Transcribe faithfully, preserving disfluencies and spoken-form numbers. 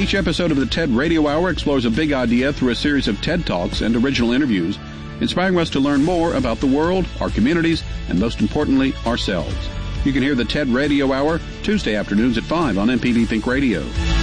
Each episode of the TED Radio Hour explores a big idea through a series of TED Talks and original interviews, inspiring us to learn more about the world, our communities, and most importantly, ourselves. You can hear the TED Radio Hour Tuesday afternoons at five on M P B Think Radio.